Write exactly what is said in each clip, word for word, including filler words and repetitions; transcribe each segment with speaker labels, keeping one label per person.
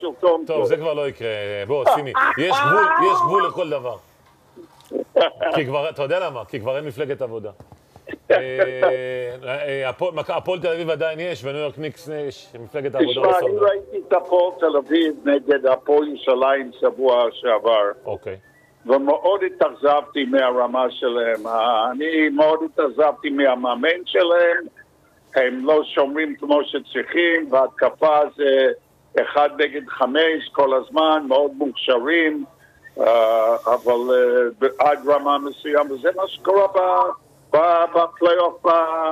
Speaker 1: טוב, זה כבר לא יקרה. בוא, שימי, יש גבול, יש גבול לכל דבר. כי כבר, אתה יודע למה? כי כבר אין מפלגת עבודה. הפועל תל אביב עדיין יש, וניו יורק ניקס יש, מפלגת העבודה לא
Speaker 2: תשמע, אני ראיתי את הפועל תל אביב נגד הפועל ירושלים שבוע שעבר.
Speaker 1: אוקיי.
Speaker 2: ומאוד התאכזבתי מהרמה שלהם. אני מאוד התאכזבתי מהמאמן שלהם. הם לא שומרים כמו שצריכים, וההתקפה זה אחד נגד חמש כל הזמן, מאוד מוכשרים, אבל עד רמה מסוים, וזה מה שקורה בפלייאוף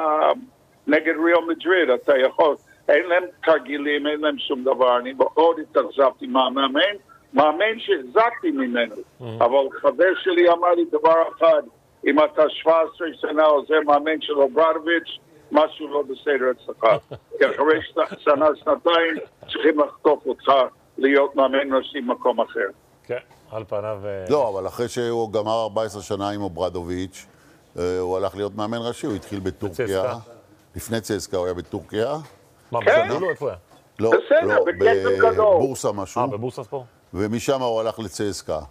Speaker 2: נגד ריאל מדריד. אתה יכול, אין להם תרגילים, אין להם שום דבר. אני מאוד התאכזבתי מהמאמן, מאמן שהחזקתי ממנו, אבל חבר שלי אמר לי דבר אחד, אם אתה שבע עשרה שנה עוזר מאמן של אוברדוביץ', משהו לא בסדר אצלך. כי אחרי שנה, שנתיים, צריכים לחטוף אותך להיות מאמן ראשי במקום אחר.
Speaker 1: כן, על פניו...
Speaker 3: לא, אבל אחרי שהוא גמר ארבע עשרה שנה עם אוברדוביץ', הוא הלך להיות מאמן ראשי, הוא התחיל בטורקיה. לפני צסקה הוא היה בטורקיה.
Speaker 1: מה, בסדר? איפה היה?
Speaker 3: לא, לא, בבורסה משהו.
Speaker 1: אה, בבורסה ספורט?
Speaker 3: ומשם הוא הלך לצסקה.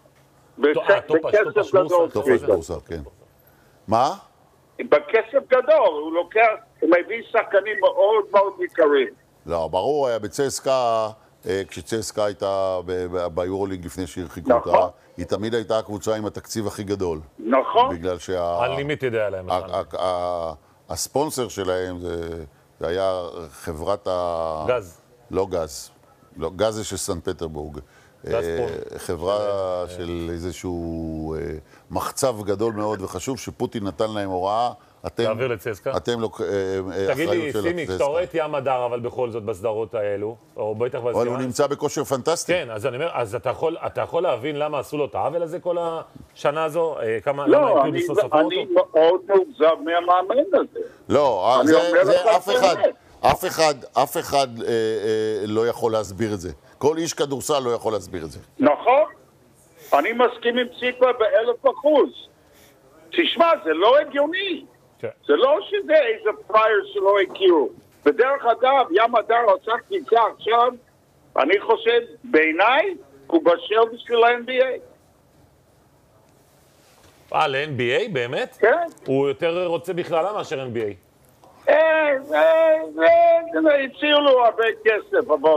Speaker 2: בכסף גדול.
Speaker 3: טופש בורסה, כן. מה?
Speaker 2: בכסף גדול, הוא לוקח, הוא מביא שחקנים מאוד מאוד יקרים.
Speaker 3: לא, ברור, היה בצסקה, כשצסקה הייתה ביורוליג לפני שהרחיקו אותה, היא תמיד הייתה הקבוצה עם התקציב הכי גדול.
Speaker 2: נכון.
Speaker 3: בגלל שה...
Speaker 1: הלימיטד היה להם.
Speaker 3: הספונסר שלהם זה היה חברת ה...
Speaker 1: גז.
Speaker 3: לא גז. גז זה של סן פטרבורג. חברה של איזשהו מחצב גדול מאוד וחשוב, שפוטין נתן להם הוראה,
Speaker 1: להעביר לצסקה?
Speaker 3: אתם לא...
Speaker 1: תגיד לי, סימי, כשאתה רואה את ים הדר, אבל בכל זאת בסדרות האלו, או בטח בסדרות...
Speaker 3: אבל הוא נמצא בכושר פנטסטי.
Speaker 1: כן, אז אני אומר, אז אתה יכול להבין למה עשו לו את העוול הזה כל השנה הזו?
Speaker 2: לא, אני מאוד מאוכזב מהמאמן הזה.
Speaker 3: לא, זה אף אחד, אף אחד, אף אחד לא יכול להסביר את זה. כל איש כדורסל לא יכול להסביר את זה.
Speaker 2: נכון. אני מסכים עם ציקווה באלף אחוז. תשמע, זה לא הגיוני. זה לא שזה איזה פרייר שלא הכירו. בדרך אגב, ים הדר עושה קבוצה עכשיו, אני חושב, בעיניי, הוא בשל בשביל ה-אן בי איי.
Speaker 1: אה, ל-אן בי איי? באמת?
Speaker 2: כן.
Speaker 1: הוא יותר רוצה בכלל מאשר אן בי איי.
Speaker 2: אה, הציעו לו הרבה כסף, אבל...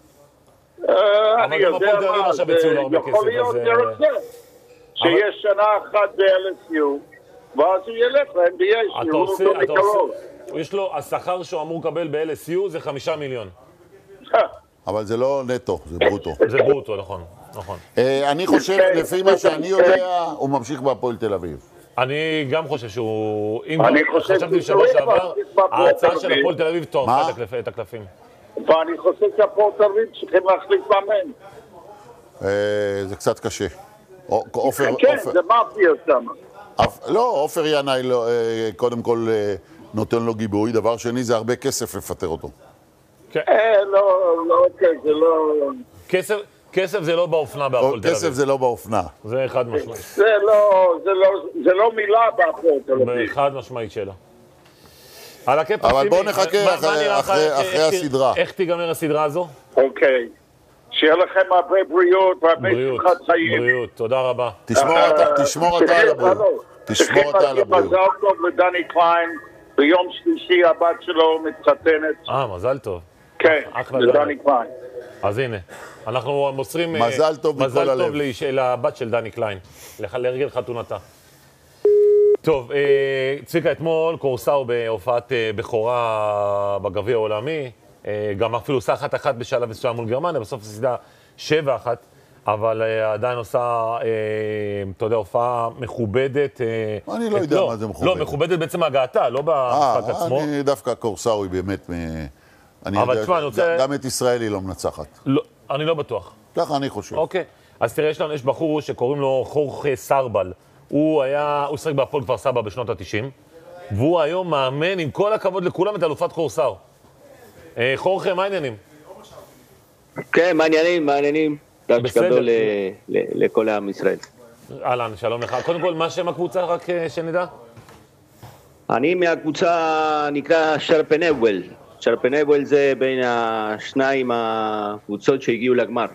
Speaker 2: אני יודע מה, זה יכול להיות דרך זה. שיש שנה אחת ב-אל אס יו, ואז הוא ילך ל-אן בי איי, שיראו אותו מקרוב.
Speaker 1: יש לו, השכר שהוא אמור לקבל ב-אל אס יו זה חמישה מיליון.
Speaker 3: אבל זה לא נטו, זה ברוטו.
Speaker 1: זה ברוטו, נכון, נכון.
Speaker 3: אני חושב, לפי מה שאני יודע, הוא ממשיך בהפועל תל אביב.
Speaker 1: אני גם חושב שהוא... אני חשבתי שבוע שעבר, ההצעה של הפועל תל אביב טורפה את הקלפים.
Speaker 2: ואני חושב שהפועל תל אביב צריכים להחליף מאמן.
Speaker 3: זה קצת קשה.
Speaker 2: כן, זה מאפיה שם.
Speaker 3: לא, עופר ינאי קודם כל נותן לו גיבוי, דבר שני זה הרבה כסף לפטר אותו.
Speaker 2: לא, לא, זה לא...
Speaker 1: כסף זה לא באופנה בהפועל תל אביב.
Speaker 3: כסף זה לא באופנה.
Speaker 1: זה חד משמעית.
Speaker 2: זה לא מילה בהפועל תל אביב.
Speaker 1: חד משמעית שלה. על הקפ
Speaker 3: אבל בואו נחכה אחרי הסדרה.
Speaker 1: איך תיגמר הסדרה הזו?
Speaker 2: אוקיי. שיהיה לכם הרבה בריאות והרבה שמחת חיים.
Speaker 1: בריאות, תודה רבה.
Speaker 3: תשמור אתה על הבריאות. תשמור אתה על הבריאות.
Speaker 2: מזל טוב לדני קליין, ביום שלישי הבת שלו מתחתנת.
Speaker 1: אה, מזל טוב.
Speaker 2: כן, לדני קליין.
Speaker 1: אז הנה, אנחנו מוסרים
Speaker 3: מזל טוב מכל הלב.
Speaker 1: לבת של דני קליין, לרגל חתונתה. טוב, צביקה, אתמול קורסאו בהופעת בכורה בגביע העולמי, גם אפילו עושה אחת אחת בשלב מסוים מול גרמניה, בסוף זה שבע אחת, אבל עדיין עושה, אתה יודע, הופעה מכובדת.
Speaker 3: אני לא יודע מה זה מכובדת.
Speaker 1: לא, מכובדת בעצם הגעתה, לא במשחק עצמו.
Speaker 3: אני דווקא קורסאו היא באמת,
Speaker 1: אבל תשמע, אני רוצה...
Speaker 3: גם את ישראל היא לא מנצחת.
Speaker 1: אני לא בטוח.
Speaker 3: ככה אני חושב.
Speaker 1: אוקיי, אז תראה, יש לנו, יש בחור שקוראים לו חורכה סרבל. הוא היה, הוא שחק בהפועל כפר סבא בשנות ה-תשעים, והוא היום מאמן, עם כל הכבוד לכולם, את אלופת קורסאו. חורכה, מה העניינים?
Speaker 4: כן, מעניינים, מעניינים. רק גדול לכל העם ישראל.
Speaker 1: אהלן, שלום לך. קודם כל, מה שם הקבוצה, רק שנדע?
Speaker 4: אני מהקבוצה נקרא שרפנבוול. שרפנבוול זה בין השניים הקבוצות שהגיעו לגמר.